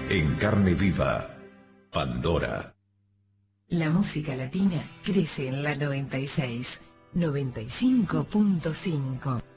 En carne viva, Pandora. La música latina crece en la 96, 95.5.